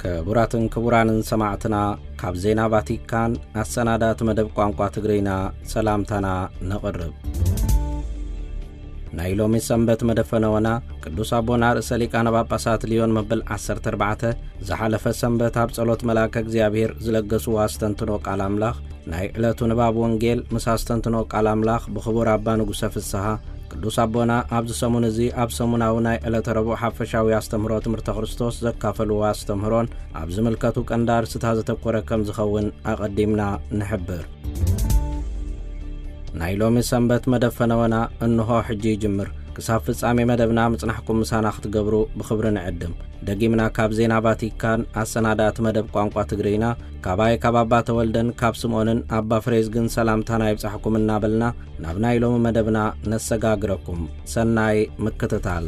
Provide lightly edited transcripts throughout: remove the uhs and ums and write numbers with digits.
كبراتن كبرانن سماعتنا كاب زينا فاتيكان السنادات مدب قوانقوا تغرينا سلامتنا نقرب نايلومي سنبت مدفنونا قدوس أبونا رساليكان باباسات ليون مبل 14 زحالف سنبت هابصلوت ملاك اغزيابير زلقسوا واستنتنوك على أملاخ ناي إلتو نباب وانجيل مساستنتنوك على أملاخ بخبور أبانو قسف السها قدوس أبونا أبز سمونزي أب سموناوناي إلت ربو حفشاوي استمرو تمرت خرستوس زكافلو واستمرون أبز ملكتو كندار ستهازة قركم زخون أقدمنا نحبر نايلومي سنبت مدفنونا انهو حجي جمر كساف فصامي مدبنا مصنحكم مسانا ختقبرو بخبر نعدم دقيمنا كاب زينا فاتيكان السنادات مدب قوانقوا تغرينا كاباي كابابا تولدن كاب سمونن أبا فريزغن سلامتنا يبصحكم النابلنا ناب نايلومي مدبنا نسقاقركم سناي مكتتال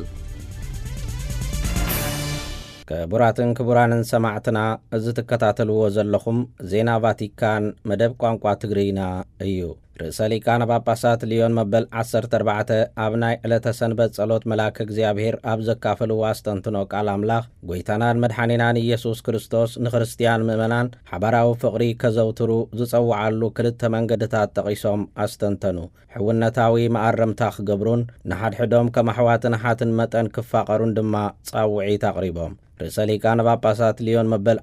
كبراتن كبرانن سماعتنا ازتكتاتلو زلخم زينا فاتيكان مدب قوانقوا تغرينا ايو رساليكان باباسات ليون مبل 14 أبناي إلتا سنبت صلوت ملاك اغزيابير أبزكافلو واستنتنوك على أملاخ قويتانان مدحانينان يسوس كريستوس نخرستيان ممنان حبراو فقري كزوترو زصو علو كلت منقدتات تقيسوم أستنتنو حونتاوي مقرمتاخ قبرون نحاد حدوم كمحواتن حاتن متن كفاقرون دما صاوعي تقريبهم رساليكان باباسات ليون مبل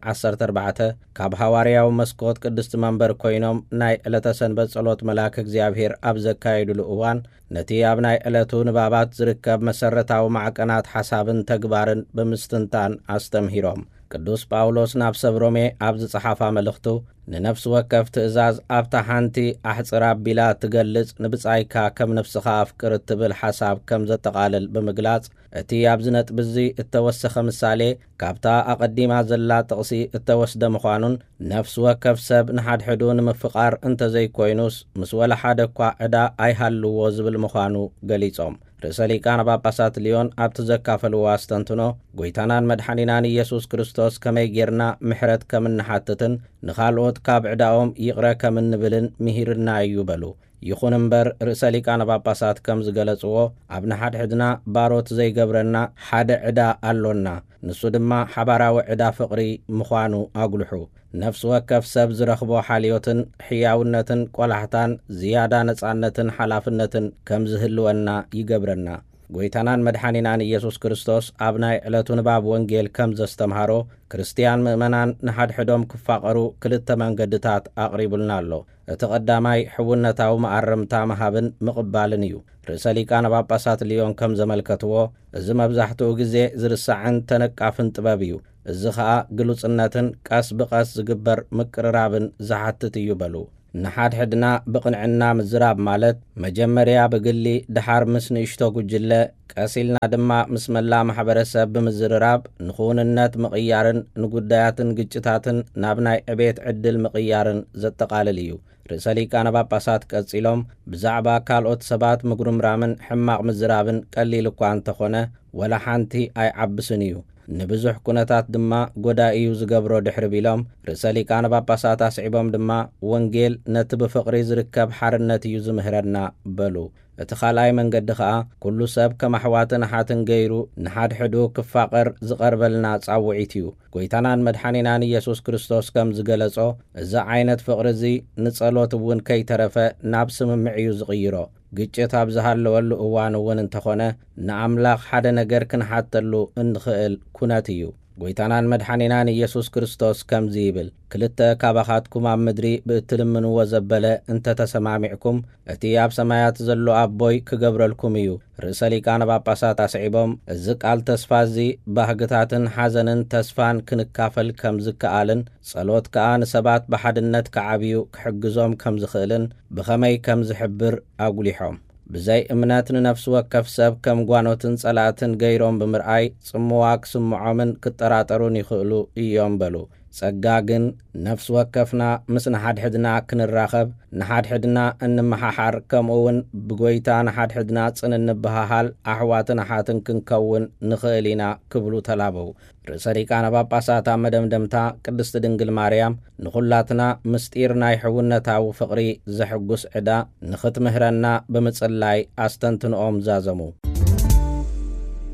14 كاب حوارياو مسكوت قدست منبر كوينوم ناي إلتا سنبت صلوت ملاك اغزيابير أبزكايدو الأوان نتي أبناي إلتو نبابات زركب مسرتاو معكنات حسابن تقبارن بمستنتان أستمهيروم قدوس باولوس ناب سبرومي أبز صحافة ملختو ننفس وكف تأزاز أبتا حانتي أحصراب بلا تقلز نبصايكا كم نفسخا أفكرت بالحساب كم زتقالل بمقلاز اتي أبزنت بزي التوسخ مسالي كابتا أقديما زلا تقسي التوسد مخوانون نفس وكف سب نحاد حدون مفقار انت زي كوينوس مسولا حادكوا عدا أي هالو وزب المخوانو قليصوم رساليكان باباسات ليون أبتزكافلو واستنتنو قويتانان مدحانينان يسوس كريستوس كمي جيرنا محرت كمن نحاتتن نخالوت كاب عداهم يقرأ كمن نبلن مهيرنا يوبلو يخون انبر رساليكان باباسات كم زغلصو ابن حد حدنا باروت زي قبرنا حد عدا اللونا نسو دما حبراو عدا فقري مخوانو اقلحو نفس وكف سب زرخبو حاليوتن حياونتن قلحتان زيادة نصعنتن حلافنتن كم زهلونا يقبرنا قويتانان مدحانينان يسوس كريستوس أبناي إلتو نباب وانجيل كم زستمهارو كريستيان مؤمنان نحاد حدوم كفاقرو كلت منقدتات أقريبلنا اللو اتقداماي حونتاو مقرمتا مهابن مقبالنيو رساليكان باباسات ليون كم زملكتوو ازم ابزحتو غزي زرسعن تنقافن طبابيو ازخا قلوصنتن قاس بقاس زقبر مقررابن زحتت يبلو نحاد حدنا بقنعنا مزراب مالت مجمريا بقلي دحار مسن اشتو قجلة قاسيلنا دما مسم الله محبرسة بمزرراب نخون النات مقيارن نقودياتن قجتاتن نابناي عبيت عدل مقيارن زتقالليو رساليكان باباسات قصيلوم بزعبا كالوت سبات مقرم رامن حماق مزرابن قليلكو انتخونه ولا حانتي اي عبسنيو نبزح كونتات دما قدائيو زقبرو دحربيلوم رساليكان باباسات اسعبوم دما وانجيل نتب فقري زركب حرنت يوز مهرنا بلو اتخالاي من قدخا كل سب كمحواتن حاتن غيرو نحاد حدو كفاقر زقربلنا صاوعيتيو قويتانان مدحانينان يسوس كريستوس كم زقلصو ازا عينت فقرزي نصلوت ون كي ترفه نابسم معيو زغيرو ግጭት አብዛሃለወሉ እዋን ወን እንተኾነ ንአምላኽ ሓደ ነገር ክንሓተሉ እንኽእል ኩነት እዩ ጎይታናን መድሓኒናን ኢየሱስ ክርስቶስ ከምዚ ይብል ክልተ ካባኻትኩም ኣብ ምድሪ ብእትልምንዎ ዘበለ እንተ ተሰማሚዕኩም እቲ ኣብ ሰማያት ዘሎ ኣቦይ ክገብረልኩም እዩ ርእሰ ሊቃነ ጳጳሳት ኣስዒቦም እዚ ቃል ተስፋ እዚ ባህግታትን ሓዘንን ተስፋን ክንካፈል ከም ዝከኣልን ጸሎት ከዓ ንሰባት ብሓድነት ከዓብዩ ክሕግዞም ከም ዝኽእልን ብኸመይ ከም ዝሕብር ኣጉሊሖም بزي امناتن نفس وكف سب كم قوانوتن صلاتن غيرون بمرأي صمواك سمعومن كتراترون يخلو ايوم بلو صقاقن نفس وكفنا مسن حد حدنا كنراخب نحاد حدنا ان محاحر كم اون بقويتا نحاد حدنا صنن بهاحال احواتن حاتن كنكون نخيلينا كبلو تلابو رساليكان باباساتا مدمدمتا قدست دنگل ماريام نخلاتنا مستيرنا يحونتاو فقري زحقس عدا نخت مهرنا بمصلاي استنتن اوم زازمو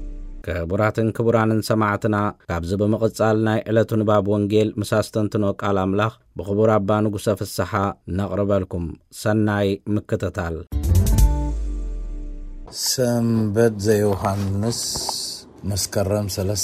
كبراتن كبرانن سماعتنا كابز بمقصال ناي علتو نباب وانجيل مساستنتنو قال أملاخ بخبور أبانو قصف السحا نقرب لكم سناي مكتتال سنبت زي يوحنس مسكرم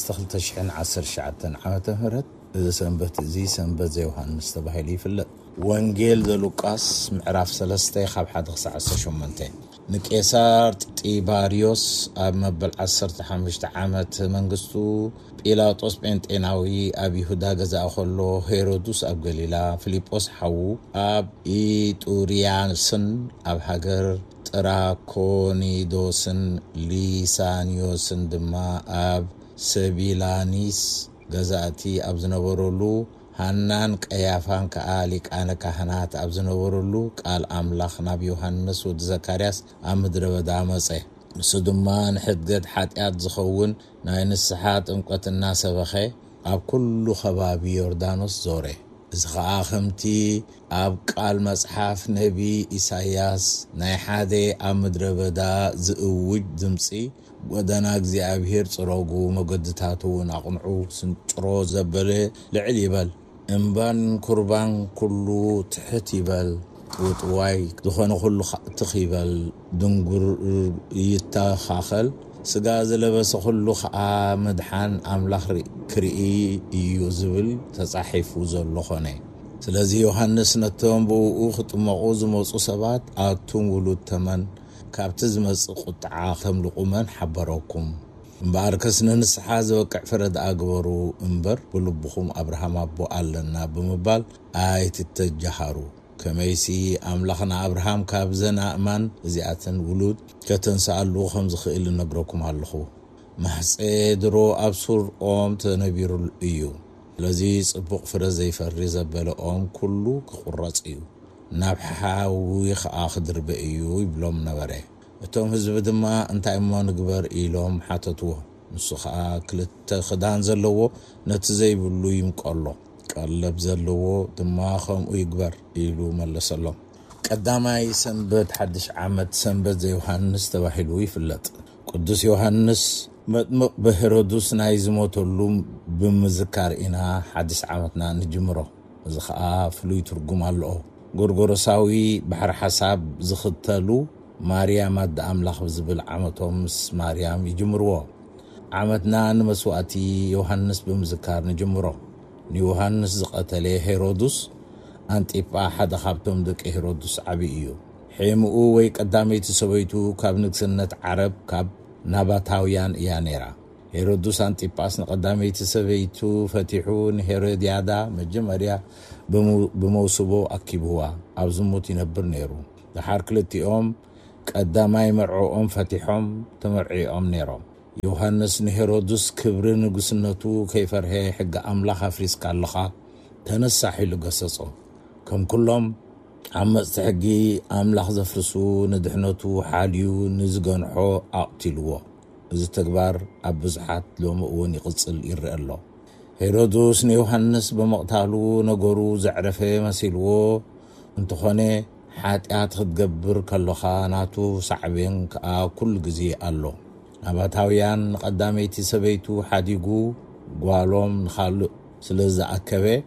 13 عامة هرت إذا سنبت زي يوحنس تبهيلي في اللت وانجيل ذا لوقاس معراف 3 خاب 1-18 نكيسار تيباريوس مبل 15 عامت منغستو بيلاطوس بنتيناوي أب يهودا غزا أخلو هيرودوس أب غليلا فيليبوس حو أب إيتوريانسن أب هاجر تراكونيدوسن ليسانيوسن دما أب سبيلانيس غزاتي أب زنبرولو هنان قيافان كآليك أنا كهنات أبزنورلو قال أملاخ نبي يوحنس ود زكرياس أمدر بدامصه سدمان حدقت حاتيات زخون ناي نسحات انقوت الناس بخي أب كل خبابي يوردانوس زوري إزخا خمتي أب قال مصحف نبي إساياس ناي حادي أمدر بدا زئوج زمسي ودنا እግዚአብሔር ጽሮጉ መገድታቱ ናቅምዑ ስንጭሮ ዘበለ ልዕል ይበል እምባን ቁርባን ኩሉ ትሕት ይበል ወጥዋይ ዝኾነ ኩሉ ትኺበል ድንጉር ይታኻኸል ስጋ ዘለበሰ ኩሉ ኸኣ መድሓን ኣምላኽ ክርኢ እዩ ዝብል ተጻሒፉ ዘሎ ኾነ ስለዚ ዮሐንስ ነቶም ብኡ ክጥመቑ ዝመፁ ሰባት ኣቱም ውሉድ ተመን كابتز مسقطع خم لقمان حبركم مباركس ننصح زوقع فرد أقبرو انبر بلبخم أبراهام أبو ألنا بمبال آية التجهرو كميسي أملخنا أبراهام كابزنا أمان زياتن ولود كتنسألو خمز خيل نقركم هالخو محسيدرو أبصر أم تنبير الإيو لذيذ بق فرزي فرز بلا أم كله كقرص إيو نبحاوي خاخدر بأيو يبلوم نبره اتوم حزب دما انت اما نقبر إيلوم حاتتوه نسخا كلت خدان زلوو نتزي بلو يمقالو قلب زلوو دماخم ويقبر إيلو ملسلو قداماي سنبت حدش عامت سنبت زي يوحنس تباحلو يفلت قدس يوحنس مطمق بهيرودوس نايزموتولو بمذكار إنا حدش عامتنا نجمرو زخا فلوي ترقم اللو غورغورساوي بحر حساب زختلو ماريام اد املاخ بزبل عمتهم مس ماريام يجمروا عمتنا نمسواتي يوحنس بمذكار نجمرو يوحنس زقتله هيرودوس انطيبا حد خابتم دك هيرودوس عبيو حيمو وي قدامي تسويتو كاب نكسنت عرب كاب نباتاويان يانيرا هيرودوس انطيباس قدامي تسويتو فتحون هيروديادا مجمريا بموسبو أكيبوا أبزموت ينبر نيرو دحار كلتيهم قداماي مرعوهم فتحهم تمرعيهم نيرو يوحنس هيرودوس كبر نغسنتو كيفره حق أملاخ فريسك اللخا تنسى حيلو قصصو كم كلهم عمس حقي أملاخ زفرسو ندحنتو حاليو نزغنحو أقتلوه إذا تكبر أبزحات لوم أوني قصل يرأي الله هيرودوس يوحنس بمقتالو نغورو زعرفه مسيلو انتخونه حاتيات تقبر كاللخاناتو صعبين كل غزي الله اباتاويان قداميتي سبيتو حديقو قوالوم نخالو سلازا أكبه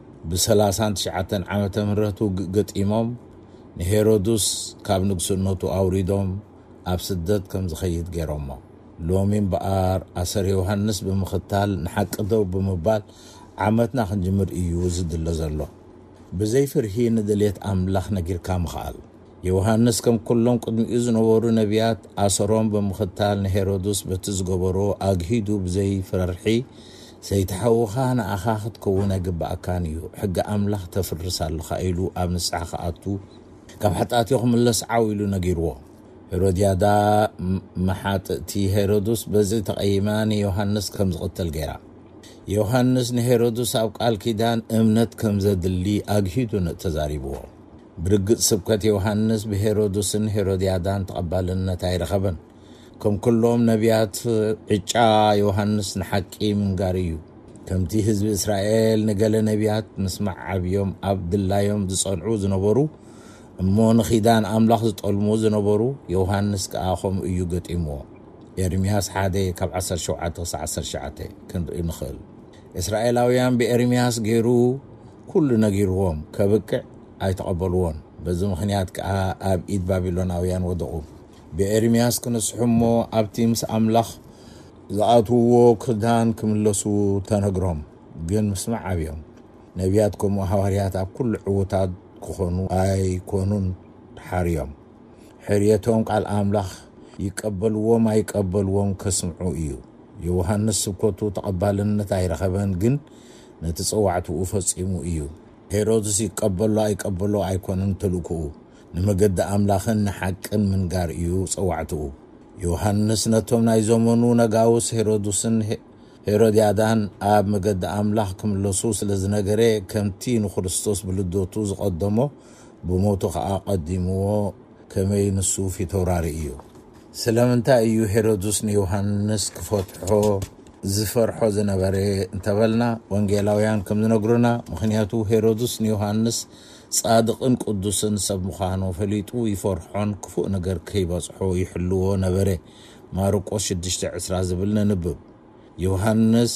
ب39 عامة مرتو قطيموم هيرودوس كاب نقصنوتو أوريدوم أبسدد كم زخيط غيرومو لومين بقار أسر يوحنس بمختال نحق دو بمبال عامتنا خنجمر إيوزد اللزرلو بزي فرهين دليت أملاخ نجير كام خال يوحنس كم كلهم قدم إذن ورو نبيات أسرهم بمختال هيرودوس بتزغبرو أجهدو بزي فرحي سيتحوخان أخاخت كونا قبا أكانيو حق أملاخ تفرس الخائلو أبن سعخاتو كم حتاتيهم اللسعاويلو نجيرو هيروديادا محاتتي هيرودوس بزي تقيمان يوحنس كم زغتل غيرا يوحنس هيرودوس أبقال كيدان امنت كم زدلي أجهدو نتزاريبو برقت سبكت يوحنس بهيرودوس هيروديادان تقبالنا تايرخبن كم كلهم نبيات عجا يوحنس نحكي من غاريو كمتي حزب إسرائيل نقل نبيات نسمع عبيوم عبد الله يوم دصنعو زنبرو مون خيدان أملاخ زطلمو زنبرو يوحنس كأخم إيو قطيمو ኤርምያስ 1:17-19 ክንርኢ ንኽእል እስራኤላውያን ብኤርምያስ ገይሩ ኩሉ ነጊርዎም ከብቅዕ ኣይተቐበልዎን በዚ ምኽንያት ከዓ ኣብ ኢድ ባቢሎናውያን ወደቑ ብኤርምያስ ክንስሕሞ ኣብቲ ምስ ኣምላኽ ዝኣትውዎ ክዳን ክምለሱ ተነግሮም ግን ምስማዕ ኣብዮም ነቢያት ከምኡ ሃዋርያት ኣብ ኩሉ ዕውታት ክኾኑ ኣይኮኑን ሓርዮም ሕርየቶም ቃል ኣምላኽ ይቀበልዎም ኣይቀበልዎም ከስምዑ እዩ ዮሐንስ ስብከቱ ተቐባልነት ኣይረኸበን ግን ነቲ ፀዋዕትኡ ፈጺሙ እዩ ሄሮድስ ይቀበሎ ኣይቀበሎ ኣይኮነን ተልእክኡ ንመገዲ ኣምላኽን ንሓቅን ምንጋር እዩ ፀዋዕትኡ ዮሐንስ ነቶም ናይ ዘመኑ ነጋውስ ሄሮድስን ሄሮድያዳን ኣብ መገዲ ኣምላኽ ክምለሱ ስለ ዝነገረ ከምቲ ንክርስቶስ ብልደቱ ዝቐደሞ ብሞቱ ከዓ ቀዲምዎ ከመይ ንሱ ፊተውራሪ እዩ ስለምንታይ እዩ ሄሮድስ ንዮሐንስ ክፈትሖ ዝፈርሖ ዝነበረ እንተበልና ወንጌላውያን ከም ዝነግሩና ምክንያቱ ሄሮድስ ንዮሐንስ ጻድቅን ቅዱስን ሰብ ምዃኑ ፈሊጡ ይፈርሖን ክፉእ ነገር ከይበጽሖ ይሕልዎ ነበረ ማርቆስ 6:20 ዝብል ንንብብ ዮሐንስ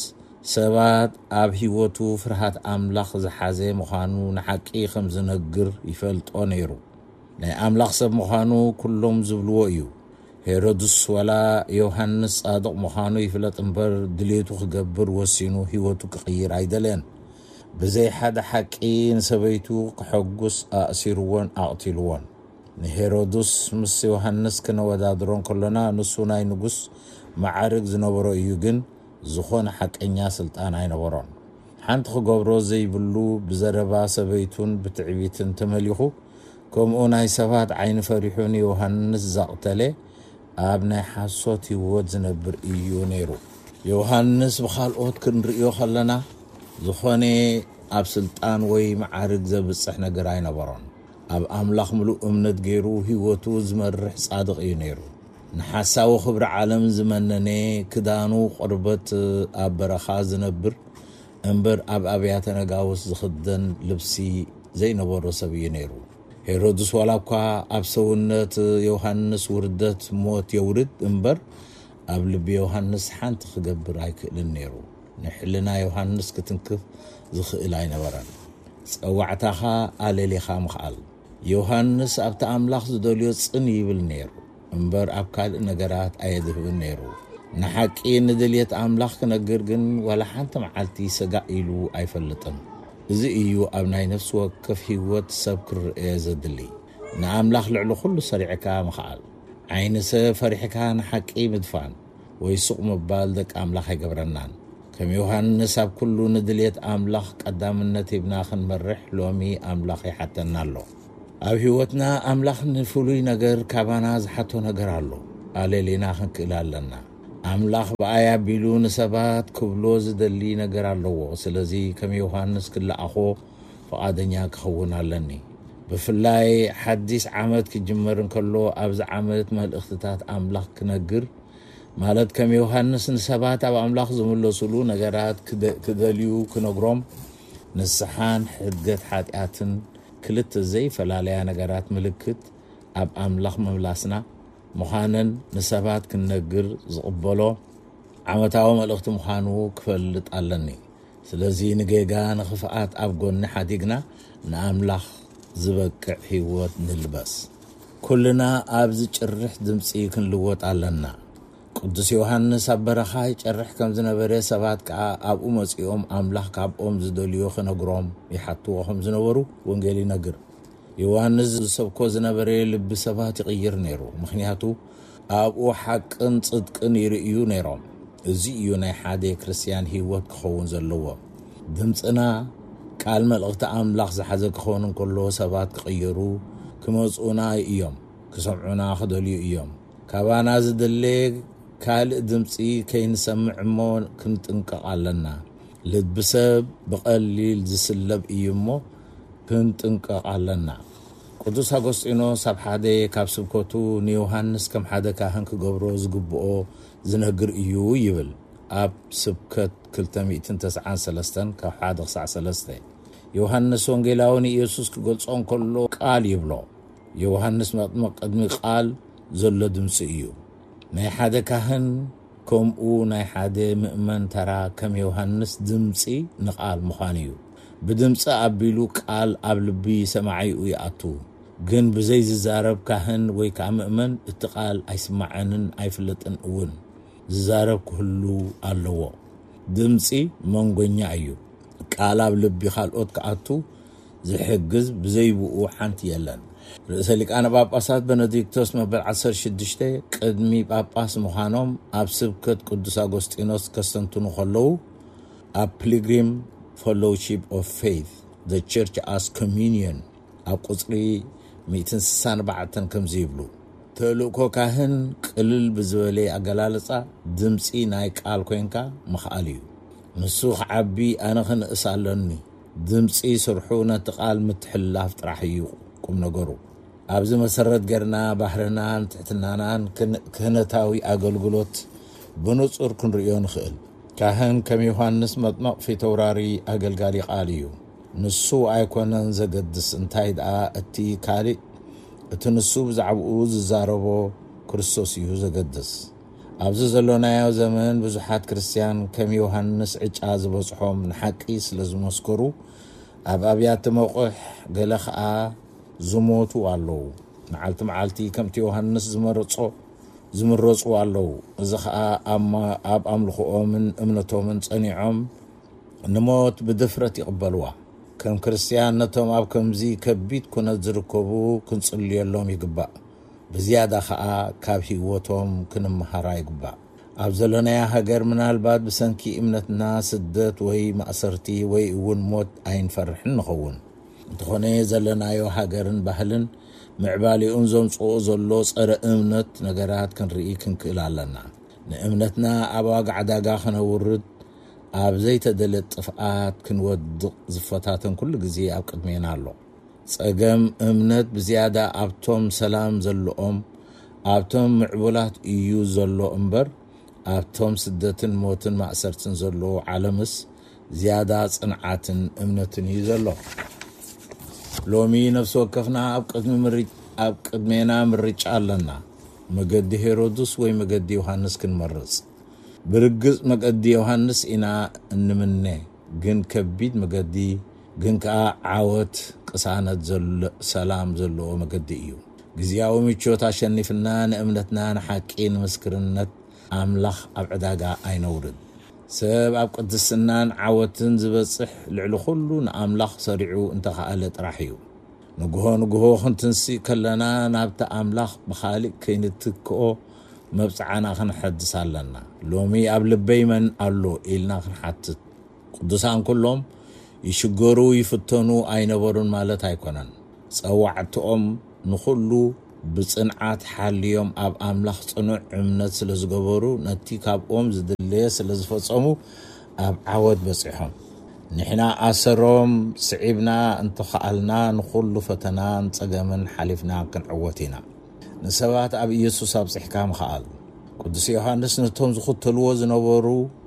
ሰባት ኣብ ህይወቱ ፍርሃት ኣምላኽ ዝሓዘ ምዃኑ ንሓቂ ከም ዝነግር ይፈልጦ ነይሩ ናይ ኣምላኽ ሰብ ምዃኑ ኩሎም ዝብልዎ እዩ ሄሮድስ ወላ ዮሐንስ ጻድቅ ምዃኑ ይፍለጥ እምበር ድሌቱ ክገብር ወሲኑ ህይወቱ ክቕይር ኣይደለን ብዘይ ሓደ ሓቂ ንሰበይቱ ክሐጉስ ኣእሲርዎን ኣቕቲልዎን ንሄሮድስ ምስ ዮሐንስ ክነወዳድሮን ከለና ንሱ ናይ ንጉስ ማዕርግ ዝነበሮ እዩ ግን ዝኾነ ሓቀኛ ስልጣን ኣይነበሮን ሓንቲ ክገብሮ ዘይብሉ ብዘረባ ሰበይቱን ብትዕቢትን ተመሊኹ ከምኡ ናይ ሰባት ዓይኒ ፈሪሑን ዮሐንስ ዘቕተለ ኣብ ናይ ሓሶት ህይወት ዝነብር እዩ ነይሩ ዮሐንስ ብኻልኦት ክንርእዮ ከለና ዝኾነ ኣብ ስልጣን ወይ ማዕርግ ዘብጽሕ ነገር ኣይነበሮን ኣብ ኣምላኽ ምሉእ እምነት ገይሩ ህይወቱ ዝመርሕ ጻድቕ እዩ ነይሩ ንሓሳዊ ክብሪ ዓለም ዝመነነ ክዳኑ ቁርበት ኣብ በረኻ ዝነብር እምበር ኣብ ኣብያተ ነጋውስ ዝኽደን ልብሲ ዘይነበሮ ሰብ እዩ ነይሩ ሄሮድስ ወላ እኳ ኣብ ሰውነት ዮሐንስ ውርደት ሞት የውርድ እምበር ኣብ ልቢ ዮሐንስ ሓንቲ ክገብር ኣይክእልን ነይሩ ንሕልና ዮሐንስ ክትንክፍ ዝኽእል ኣይነበረን ፀዋዕታኻ ኣለሌኻ ምኽኣል ዮሐንስ ኣብቲ ኣምላኽ ዝደልዮ ጽን ይብል ነይሩ እምበር ኣብ ካልእ ነገራት ኣየድህብን ነይሩ ንሓቂ ንድልየት ኣምላኽ ክነግር ግን ወላ ሓንቲ መዓልቲ ሰጋእ ኢሉ ኣይፈልጥን እዚ እዩ ኣብ ናይ ነፍሲ ወከፍ ህይወት ሰብ ክርአ ዘድሊ ንኣምላኽ ልዕሊ ኩሉ ሰሪዕካ ምኽኣል ዓይኒ ሰብ ፈሪሕካ ንሓቂ ምድፋን ወይ ሱቕ ምባል ደቂ ኣምላኽ ኣይገብረናን ከም ዮሐንስ ኣብ ኩሉ ንድልየት ኣምላኽ ቀዳምነት ሂብና ክንመርሕ ሎሚ ኣምላኽ ይሓተና ኣሎ ኣብ ህይወትና ኣምላኽ ንፍሉይ ነገር ካባና ዝሓቶ ነገር ኣሎ ኣለሌና ክንክእል ኣለና ኣምላኽ ብኣያ ቢሉ ንሰባት ክብሎ ዝደሊ ነገር ኣለዎ ስለዚ ከም ዮሐንስ ክለኣኾ ፈቓደኛ ክኸውን ኣለኒ ብፍላይ ሓዲስ ዓመት ክጅመር እንከሎ ኣብዚ ዓመት መልእኽትታት ኣምላኽ ክነግር ማለት ከም ዮሐንስ ንሰባት ኣብ ኣምላኽ ዝምለሱሉ ነገራት ክደልዩ ክነግሮም ንስሓን ሕድገት ሓጢኣትን ክልተ ዘይፈላለያ ነገራት ምልክት ኣብ ኣምላኽ መምላስና ምዃነን ንሰባት ክነግር ዝቕበሎ ዓመታዊ መልእኽቲ ምዃኑ ክፈልጥ ኣለኒ ስለዚ ንጌጋ ንኽፍኣት ኣብ ጎኒ ሓዲግና ንኣምላኽ ዝበቅዕ ህይወት ንልበስ ኩልና ኣብ ዝጭርሕ ድምፂ ክንልወጥ ኣለና ቅዱስ ዮሐንስ ኣብ በረኻ ይጨርሕ ከም ዝነበረ ሰባት ከዓ ኣብኡ መጺኦም ኣምላኽ ካብኦም ዝደልዮ ክነግሮም ይሓትዎ ከም ዝነበሩ ወንጌል ይነግር ዮሐንስ ዝሰብኮ ዝነበረ ልቢ ሰባት ይቕይር ነይሩ ምክንያቱ ኣብኡ ሓቅን ጽድቅን ይርእዩ ነይሮም እዚ እዩ ናይ ሓደ ክርስቲያን ህይወት ክኸውን ዘለዎ ድምፅና ቃል መልእኽቲ ኣምላኽ ዝሓዘ ክኸውን እንከሎ ሰባት ክቕየሩ ክመፁና እዮም ክሰምዑና ክደልዩ እዮም ካባና ዝደለ ካልእ ድምፂ ከይንሰምዕ እሞ ክንጥንቀቕ ኣለና ልቢ ሰብ ብቐሊል ዝስለብ እዩ እሞ ክንጥንቀቕ ኣለና ቅዱስ ኣጎስጢኖስ ኣብ ሓደ ካብ ስብከቱ ንዮሐንስ ከም ሓደ ካህን ክገብሮ ዝግብኦ ዝነግር እዩ ይብል ኣብ ስብከት 293 ካብ 1-3 ዮሐንስ ወንጌላዊ ንኢየሱስ ክገልጾ እንከሎ ቃል ይብሎ ዮሐንስ መጥምቅ ቅድሚ ቃል ዘሎ ድምፂ እዩ ናይ ሓደ ካህን ከምኡ ናይ ሓደ ምእመን ተራ ከም ዮሐንስ ድምፂ ንቃል ምዃን እዩ ብድምፂ ኣቢሉ ቃል ኣብ ልቢ ሰማዒኡ ይኣቱ ግን ብዘይ ዝዛረብ ካህን ወይ ከዓ ምእመን እቲ ቃል ኣይስማዐንን ኣይፍለጥን እውን ዝዛረብ ክህሉ ኣለዎ ድምፂ መንጎኛ እዩ ቃል ኣብ ልቢ ካልኦት ከኣቱ ዝሕግዝ ብዘይብኡ ሓንቲ የለን ርእሰ ሊቃነ ጳጳሳት ቤኔዲክቶስ መበል 16 ቅድሚ ጳጳስ ምዃኖም ኣብ ስብከት ቅዱስ አጎስጢኖስ ከስተንትኑ ከለዉ ኣብ ፒልግሪም fellowship of faith the church as communion ኣብ ቁጽሪ 164 ከም ዝብሉ ተልእኮ ካህን ቅልል ብዝበለ ኣገላልጻ ድምፂ ናይ ቃል ኮይንካ ምኽኣል እዩ ንሱ ክዓቢ ኣነ ክንእስ ኣለኒ ድምፂ ስርሑ ነቲ ቃል ምትሕልላፍ ጥራሕ እዩ ቁም ነገሩ ኣብዚ መሰረት ገርና ባህርናን ትሕትናናን ክህነታዊ ኣገልግሎት ብንጹር ክንሪኦ ንኽእል ካህን ከም ዮሐንስ መጥምቕ ፊተውራሪ ኣገልጋሊ ቃል እዩ ንሱ ኣይኮነን ዘገድስ እንታይ ደኣ እቲ ካልእ እቲ ንሱ ብዛዕባኡ ዝዛረቦ ክርስቶስ እዩ ዘገድስ ኣብዚ ዘለናዮ ዘመን ብዙሓት ክርስቲያን ከም ዮሐንስ ዕጫ ዝበጽሖም ንሓቂ ስለ ዝመስከሩ ኣብ ኣብያተ መቑሕ ገለ ከዓ ዝሞቱ ኣለዉ መዓልቲ ከምቲ ዮሐንስ ዝመረጹ ኣለዉ እዚ ከዓ ኣብ ኣምልኾኦምን እምነቶምን ጸኒዖም ንሞት ብድፍረት ይቕበልዋ ከም ክርስቲያን ነቶም ኣብ ከምዚ ከቢድ ኩነት ዝርከቡ ክንጽልየሎም ይግባእ ብዝያዳ ከዓ ካብ ህይወቶም ክንመሃራ ይግባእ ኣብ ዘለናያ ሃገር ምናልባት ብሰንኪ እምነትና ስደት ወይ ማእሰርቲ ወይ እውን ሞት ኣይንፈርሕን ንኸውን እንተኾነ ዘለናዮ ሃገርን ባህልን ምዕባሊኡን ዘምጽኦ ዘሎ ጸረ እምነት ነገራት ክንርኢ ክንክእል ኣለና ንእምነትና ኣብ ዋጋዕ ዕዳጋ ክነውርድ ኣብ ዘይተደለ ጥፍኣት ክንወድቕ ዝፈታተን ኩሉ ግዜ ኣብ ቅድሜና ኣሎ ጸገም እምነት ብዝያዳ ኣብቶም ሰላም ዘለኦም ኣብቶም ምዕቡላት እዩ ዘሎ እምበር ኣብቶም ስደትን ሞትን ማእሰርትን ዘሎ ዓለምስ ዝያዳ ጽንዓትን እምነትን እዩ ዘሎ ሎሚ ነፍሲ ወከፍና ኣብ ቅድሜና ምርጫ ኣለና መገዲ ሄሮድስ ወይ መገዲ ዮሐንስ ክንመርጽ ብርግጽ መገዲ ዮሐንስ ኢና እንምነ ግን ከቢድ መገዲ ግን ከዓ ዓወት ቅሳነት ሰላም ዘለዎ መገዲ እዩ ግዝያዊ ምቾት ኣሸኒፍና ንእምነትና ንሓቂ ንምስክርነት ኣምላኽ ኣብ ዕዳጋ ኣይነውርድ ሰብ ኣብ ቅድስናን ዓወትን ዝበጽሕ ልዕሊ ኩሉ ንኣምላኽ ሰሪዑ እንተኸኣለ ጥራሕ እዩ ንግሆ ክንትንሲ ከለና ናብቲ ኣምላኽ ብኻሊእ ከይንትክኦ መብጽዓና ክንሐድስ ኣለና ሎሚ ኣብ ልበይ መን ኣሎ ኢልና ክንሓትት ቅዱሳን ኩሎም ይሽገሩ ይፍተኑ ኣይነበሩን ማለት ኣይኮነን ጸዋዕትኦም ንኹሉ ብጽንዓት ሓልዮም ኣብ ኣምላኽ ጽኑዕ እምነት ስለ ዝገበሩ ነቲ ካብኦም ዝድለየ ስለ ዝፈጸሙ ኣብ ዓወት በጺሖም ንሕና ኣሰሮም ስዒብና እንተኸኣልና ንኹሉ ፈተናን ጸገምን ሓሊፍና ክንዕወት ኢና ንሰባት ኣብ ኢየሱስ ኣብጽሕካ ምኽኣል ቅዱስ ዮሐንስ ነቶም ዝኽተልዎ ዝነበሩ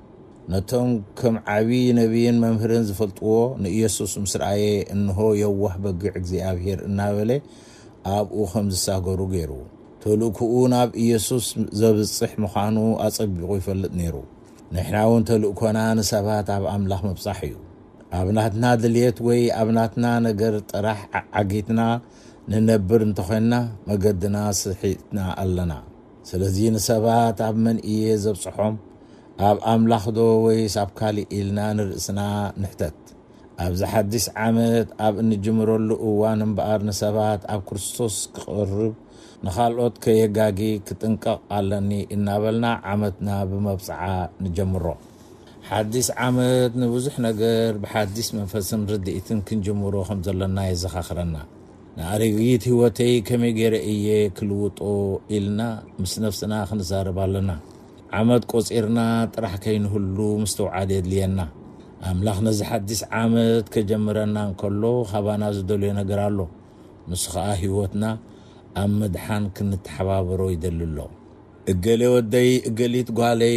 ነቶም ከም ዓብይ ነቢይን መምህርን ዝፈልጥዎ ንኢየሱስ ምስ ረኣየ እንሆ የዋህ በጊዕ እግዚአብሔር እናበለ ኣብኡ ከም ዝሳገሩ ገይሩ ተልእክኡ ናብ ኢየሱስ ዘብጽሕ ምዃኑ ኣጸቢቑ ይፈልጥ ነይሩ ንሕና እውን ተልእኮና ንሰባት ኣብ ኣምላኽ መብጻሕ እዩ ኣብ ናትና ድልየት ወይ ኣብ ናትና ነገር ጥራሕ ዓጊትና ንነብር እንተኾይና መገድና ስሒትና ኣለና ስለዚ ንሰባት ኣብ መን እየ ዘብጽሖም ኣብ ኣምላኽ ዶ ወይስ ኣብ ካሊእ ኢልና ንርእስና ንሕተት ኣብዚ ሓድሽ ዓመት ኣብ እንጅምረሉ እዋን እምበኣር ንሰባት ኣብ ክርስቶስ ክቐርብ ንኻልኦት ከየጋጊ ክጥንቀቕ ኣለኒ እናበልና ዓመትና ብመብጽዓ ንጀምሮ ሓድሽ ዓመት ንብዙሕ ነገር ብሓድሽ መንፈስን ርድኢትን ክንጅምሮ ከም ዘለና የዘኻኽረና ንኣረጊት ህይወተይ ከመይ ገይረ እየ ክልውጦ ኢልና ምስ ነፍስና ክንዛረብ ኣለና ዓመት ቆፂርና ጥራሕ ከይንህሉ ምስተውዓድ የድልየና ኣምላኽ ነዚ ሓድሽ ዓመት ከጀምረና እንከሎ ኻባና ዝደልዮ ነገር ኣሎ ንሱ ከዓ ህይወትና ኣብ መድሓን ክንተሓባበሮ ይደልሎ እገሌ ወደይ እገሊት ጓለይ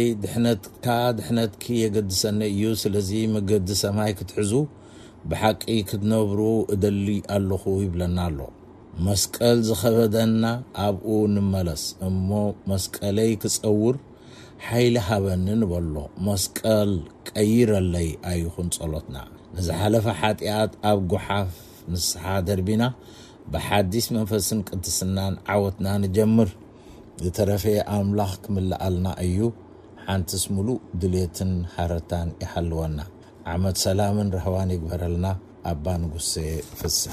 ድሕነትኪ የገድሰኒ እዩ ስለዚ መገዲ ሰማይ ክትሕዙ ብሓቂ ክትነብሩ እደሊ ኣለኹ ይብለና ኣሎ መስቀል ዝኸበደና ኣብኡ ንመለስ እሞ መስቀለይ ክጸውር ሓይሊ ሃበንን በሎ መስቀል ቀይረለይ ኣይኹን ጸሎትና ንዝሓለፈ ሓጢኣት ኣብ ጉሓፍ ንስሓ ደርቢና ብሓዲስ መንፈስን ቅድስናን ዓወትና ንጀምር ዝተረፈ ኣምላኽ ክምልኣልና እዩ ሓንትስ ሙሉእ ድልየትን ሓረታን ይሓልወና ዓመት ሰላምን ረህዋን ይግበረልና ኣባ ንጉሴ ፍስሓ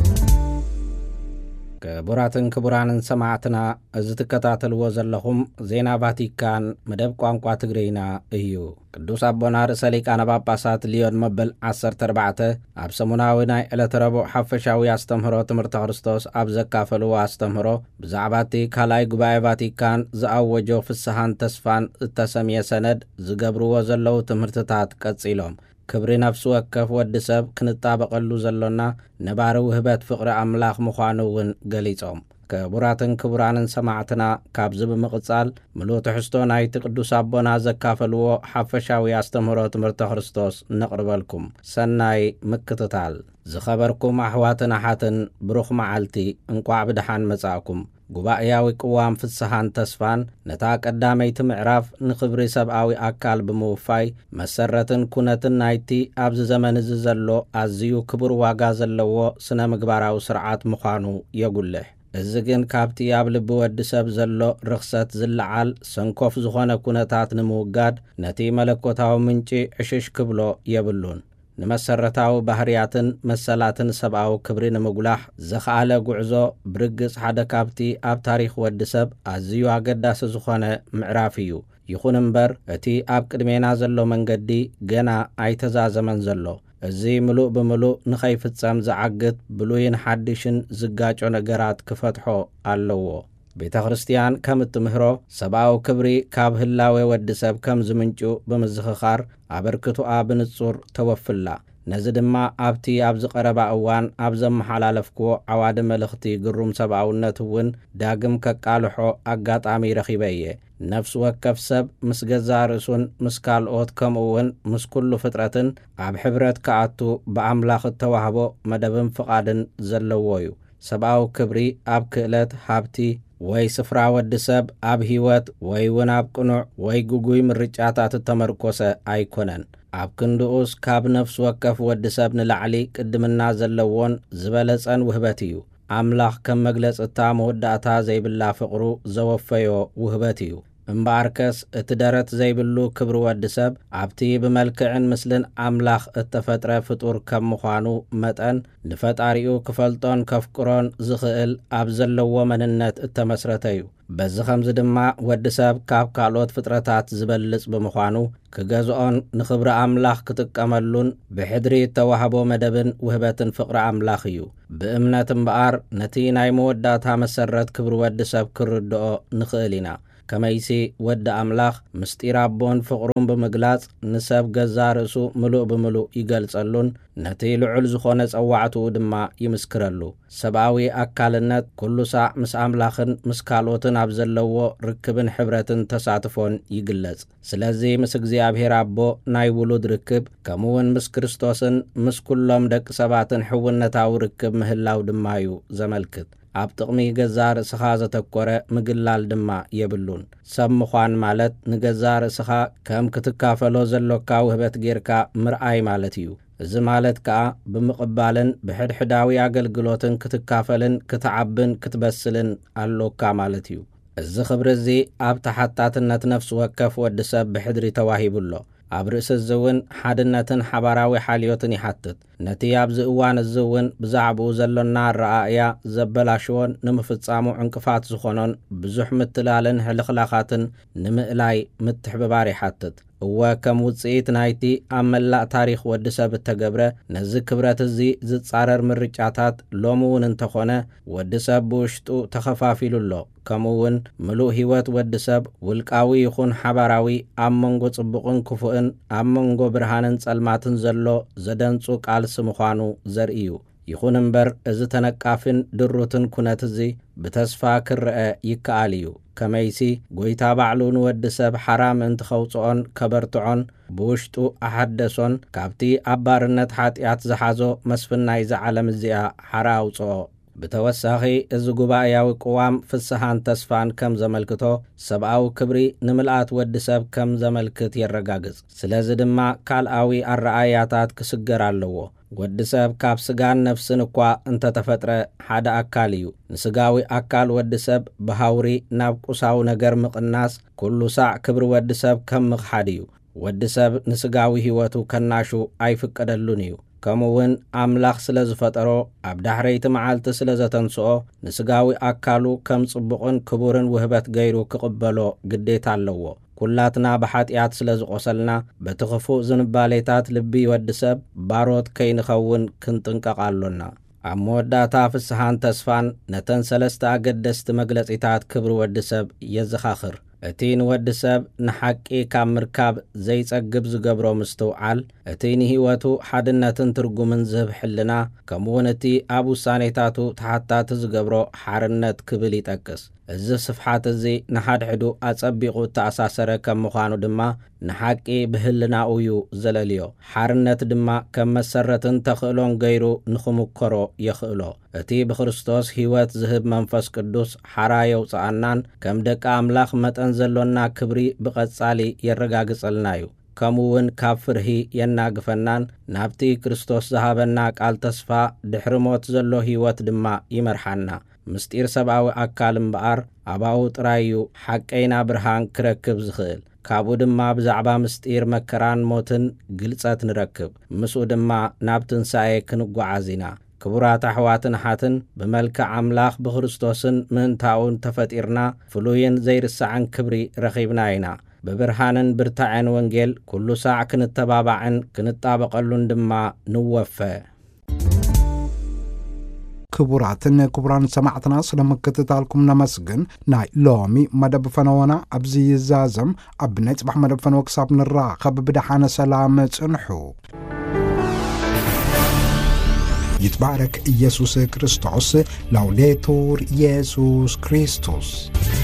ክቡራትን ክቡራንን ሰማዕትና እዚ ትከታተልዎ ዘለኹም ዜና ቫቲካን መደብ ቋንቋ ትግርኛ እዩ ቅዱስ ኣቦና ርእሰ ሊቃነ ጳጳሳት ሊዮን መበል 14 ኣብ ሰሙናዊ ናይ ዕለተ ረቡዕ ሓፈሻዊ ኣስተምህሮ ትምህርተ ክርስቶስ ኣብ ዘካፈልዎ ኣስተምህሮ ብዛዕባ እቲ ካልኣይ ጉባኤ ቫቲካን ዝኣወጆ ፍስሓን ተስፋን እተሰምየ ሰነድ ዝገብርዎ ዘለዉ ትምህርትታት ቀጺሎም ክብሪ ነፍሲ ወከፍ ወዲ ሰብ ክንጣበቐሉ ዘሎና ነባሪ ውህበት ፍቕሪ ኣምላኽ ምዃኑ እውን ገሊጾም ክቡራትን ክቡራንን ሰማዕትና ካብዚ ብምቕጻል ምሉእ ትሕዝቶ ናይቲ ቅዱስ ኣቦና ዘካፈልዎ ሓፈሻዊ ኣስተምህሮ ትምህርተ ክርስቶስ ነቕርበልኩም ሰናይ ምክትታል ዝኸበርኩም ኣሕዋትን ኣሓትን ብሩኽ መዓልቲ እንቋዕ ብድሓን መጻእኩም ጉባኤያዊ ቅዋም ፍስሓን ተስፋን ነታ ቀዳመይቲ ምዕራፍ ንኽብሪ ሰብኣዊ ኣካል ብምውፋይ መሰረትን ኩነትን ናይቲ ኣብዚ ዘመን እዚ ዘሎ ኣዝዩ ክቡር ዋጋ ዘለዎ ስነ ምግባራዊ ስርዓት ምዃኑ የጉልሕ እዚ ግን ካብቲ ኣብ ልቢ ወዲ ሰብ ዘሎ ርኽሰት ዝለዓል ሰንኮፍ ዝኾነ ኩነታት ንምውጋድ ነቲ መለኮታዊ ምንጪ ዕሽሽ ክብሎ የብሉን ንመሰረታዊ ባህርያትን መሰላትን ሰብኣዊ ክብሪ ንምጉላሕ ዘኸኣለ ጉዕዞ ብርግጽ ሓደ ካብቲ ኣብ ታሪኽ ወዲ ሰብ ኣዝዩ ኣገዳሲ ዝኾነ ምዕራፍ እዩ ይኹን እምበር እቲ ኣብ ቅድሜና ዘሎ መንገዲ ገና ኣይተዛዘመን ዘሎ እዚ ምሉእ ብምሉእ ንኸይፍጸም ዝዓግት ብሉይን ሓድሽን ዝጋጮ ነገራት ክፈትሖ ኣለዎ ቤተ ክርስቲያን ከም እትምህሮ ሰብኣዊ ክብሪ ካብ ህላዌ ወዲ ሰብ ከም ዝምንጩ ብምዝኽኻር ኣበርክቱኣ ብንጹር ተወፍላ ነዚ ድማ ኣብቲ ኣብ ዝቐረባ እዋን ኣብ ዘመሓላለፍክዎ ዓዋዲ መልእኽቲ ግሩም ሰብኣውነት እውን ዳግም ከቃልሖ ኣጋጣሚ ረኺበ እየ ነፍሲ ወከፍ ሰብ ምስ ገዛ ርእሱን ምስ ካልኦት ከምኡውን ምስ ኩሉ ፍጥረትን ኣብ ሕብረት ከኣቱ ብኣምላኽ እተዋህቦ መደብን ፍቓድን ዘለዎ እዩ ሰብኣዊ ክብሪ ኣብ ክእለት ሃብቲ ወይ ስፍራ ወዲ ሰብ ኣብ ህይወት ወይ እውን ኣብ ቅኑዕ ወይ ጉጉይ ምርጫታት እተመርኮሰ ኣይኮነን ኣብ ክንድኡስ ካብ ነፍሲ ወከፍ ወዲ ሰብ ንላዕሊ ቅድምና ዘለዎን ዝበለጸን ውህበት እዩ ኣምላኽ ከም መግለጽታ መወዳእታ ዘይብላ ፍቕሩ ዘወፈዮ ውህበት እዩ እምበኣርከስ እቲ ደረት ዘይብሉ ክብሪ ወዲ ሰብ ኣብቲ ብመልክዕን ምስልን ኣምላኽ እተፈጥረ ፍጡር ከም ምዃኑ መጠን ንፈጣሪኡ ክፈልጦን ከፍቅሮን ዝኽእል ኣብ ዘለዎ መንነት እተመስረተ እዩ በዚ ኸምዚ ድማ ወዲ ሰብ ካብ ካልኦት ፍጥረታት ዝበልጽ ብምዃኑ ክገዝኦን ንኽብሪ ኣምላኽ ክጥቀመሉን ብሕድሪ እተዋህቦ መደብን ውህበትን ፍቕሪ ኣምላኽ እዩ ብእምነት እምበኣር ነቲ ናይ መወዳእታ መሰረት ክብሪ ወዲ ሰብ ክርድኦ ንኽእል ኢና ከመይሲ ወዲ ኣምላኽ ምስጢር ኣቦን ፍቕሩን ብምግላጽ ንሰብ ገዛ ርእሱ ምሉእ ብምሉእ ይገልጸሉን ነቲ ልዑል ዝኾነ ጸዋዕትኡ ድማ ይምስክረሉ ሰብኣዊ ኣካልነት ኩሉ ሳዕ ምስ ኣምላኽን ምስ ካልኦትን ኣብ ዘለዎ ርክብን ሕብረትን ተሳትፎን ይግለጽ ስለዚ ምስ እግዚኣብሔር ኣቦ ናይ ውሉድ ርክብ ከምኡውን ምስ ክርስቶስን ምስ ኩሎም ደቂ ሰባትን ሕውነታዊ ርክብ ምህላው ድማ እዩ ዘመልክት ኣብ ጥቕሚ ገዛ ርእስኻ ዘተኰረ ምግላል ድማ የብሉን ሰብ ምዃን ማለት ንገዛ ርእስኻ ከም ክትካፈሎ ዘሎካ ውህበት ጌርካ ምርኣይ ማለት እዩ እዚ ማለት ከዓ ብምቕባልን ብሕድሕዳዊ ኣገልግሎትን ክትካፈልን ክትዓብን ክትበስልን ኣሎካ ማለት እዩ እዚ ኽብሪ እዚ ኣብ ተሓታትነት ነፍሲ ወከፍ ወዲ ሰብ ብሕድሪ ተዋሂቡሎ ኣብ ርእሲ እውን ሓድነትን ሓባራዊ ሓልዮትን ይሓትት ነቲ ኣብዚ እዋን እዚ እውን ብዛዕባኡ ዘሎና ረኣያ ዘበላሽዎን ንምፍጻሙ ዕንቅፋት ዝኾኖን ብዙሕ ምትላልን ሕልኽላኻትን ንምእላይ ምትሕብባር ይሓትት እወ ከም ውፅኢት ናይቲ ኣብ መላእ ታሪኽ ወዲ ሰብ እተገብረ ነዚ ክብረት እዚ ዝጻረር ምርጫታት ሎሚ እውን እንተኾነ ወዲ ሰብ ብውሽጡ ተኸፋፊሉሎ ከምኡውን ምሉእ ህይወት ወዲ ሰብ ውልቃዊ ይኹን ሓባራዊ ኣብ መንጎ ጽቡቕን ክፉእን ኣብ መንጎ ብርሃንን ጸልማትን ዘሎ ዘደንጹ ቃልሲ ምዃኑ ዘርእዩ ይኹን እምበር እዚ ተነቃፍን ድሩትን ኩነት እዚ ብተስፋ ክርአ ይከኣል እዩ ከመይሲ ጎይታ ባዕሉ ንወዲ ሰብ ሓራም እንትኸውፅኦን ከበርትዖን ብውሽጡ ኣሓደሶን ካብቲ ኣብ ባርነት ሓጢኣት ዝሓዞ መስፍናይ ዝዓለም እዚኣ ሓራ ኣውፅኦ ብተወሳኺ እዚ ጉባኤያዊ ቅዋም ፍስሓን ተስፋን ከም ዘመልክቶ ሰብኣዊ ክብሪ ንምልኣት ወዲ ሰብ ከም ዘመልክት የረጋግጽ። ስለዚ ድማ ካልኣዊ ኣረኣያታት ክስገር ኣለዎ። ወዲ ሰብ ካብ ስጋን ነፍስን እኳ እንተተፈጥረ ሓደ ኣካል እዩ። ንስጋዊ ኣካል ወዲ ሰብ ብሃውሪ ናብ ቁሳዊ ነገር ምቕናስ ኩሉ ሳዕ ክብሪ ወዲ ሰብ ከም ምኽሓድ እዩ። ወዲ ሰብ ንስጋዊ ህይወቱ ከናሹ ኣይፍቀደሉን እዩ። ከምኡውን ኣምላኽ ስለ ዝፈጠሮ ኣብ ዳሕረይቲ መዓልቲ ስለ ዘተንስኦ ንስጋዊ ኣካሉ ከም ጽቡቕን ክቡርን ውህበት ገይሩ ክቕበሎ ግዴታ ኣለዎ። ኩላትና ብሓጢኣት ስለ ዝቖሰልና በቲ ኽፉእ ዝንባሌታት ልቢ ወዲ ሰብ ባሮት ከይንኸውን ክንጥንቀቕ ኣሎና። ኣብ መወዳእታ ፍስሓን ተስፋን ነተን ሰለስተ ኣገደስቲ መግለጺታት ክብሪ ወዲ ሰብ የዘኻኽር። እቲ ንወዲ ሰብ ንሓቂ ካብ ምርካብ ዘይጸግብ ዝገብሮ ምስትውዓል፣ እቲ ንህይወቱ ሓድነትን ትርጉምን ዝህብ ሕልና፣ ከምኡውን እቲ ኣብ ውሳኔታቱ ተሓታቲ ዝገብሮ ሓርነት ክብል ይጠቅስ። እዚ ስፍሓት እዚ ንሓድሕዱ ኣጸቢቑ ተኣሳሰረ ከም ምዃኑ ድማ ንሓቂ ብህልናኡ እዩ ዘለልዮ። ሓርነት ድማ ከም መሰረትን ተኽእሎን ገይሩ ንኽምከሮ የኽእሎ። እቲ ብክርስቶስ ህይወት ዝህብ መንፈስ ቅዱስ ሓራ የውፅኣናን ከም ደቂ ኣምላኽ መጠን ዘሎና ክብሪ ብቐጻሊ የረጋግጸልና እዩ። ከምኡውን ካብ ፍርሂ የናግፈናን ናብቲ ክርስቶስ ዝሃበና ቃል ተስፋ ድሕሪ ሞት ዘሎ ህይወት ድማ ይመርሓና። ምስጢር ሰብኣዊ ኣካል እምበኣር ኣባኡ ጥራይ እዩ ሓቀይና ብርሃን ክረክብ ዝኽእል። ካብኡ ድማ ብዛዕባ ምስጢር መከራን ሞትን ግልጸት ንረክብ። ምስኡ ድማ ናብ ትንሣኤ ክንጓዓዝ ኢና። ክቡራት ኣሕዋትን ሓትን ብመልክዕ ኣምላኽ ብክርስቶስን ምእንታኡን ተፈጢርና ፍሉይን ዘይርሳዕን ክብሪ ረኺብና ኢና። ብብርሃንን ብርታዕን ወንጌል ኩሉ ሳዕ ክንተባባዕን ክንጣበቐሉን ድማ ንወፈ። ክቡራትን ክቡራን ሰማዕትና ስለምክትታልኩም ነመስግን። ናይ ሎሚ መደብ ፈነወና ኣብዚ ይዛዘም። ኣብ ናይ ጽባሕ መደብ ፈነወ ክሳብ ንራኸብ ብድሓነ ሰላም ጽንሑ። ይትባረክ ኢየሱስ ክርስቶስ። ላውዴቱር ኢየሱስ ክርስቶስ።